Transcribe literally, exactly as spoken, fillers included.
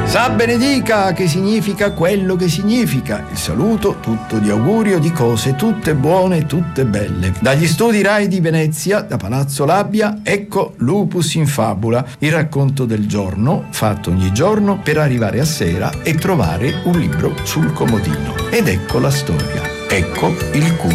Sa benedica, che significa quello che significa. Il saluto tutto di augurio di cose tutte buone e tutte belle. Dagli studi Rai di Venezia, da Palazzo Labbia, ecco Lupus in Fabula, il racconto del giorno, fatto ogni giorno per arrivare a sera e trovare un libro sul comodino. Ed ecco la storia, ecco il cuore.